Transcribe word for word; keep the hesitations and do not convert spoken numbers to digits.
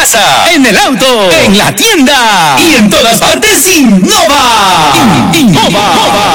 casa, en el auto, en la tienda y en todas partes Innova. Innova.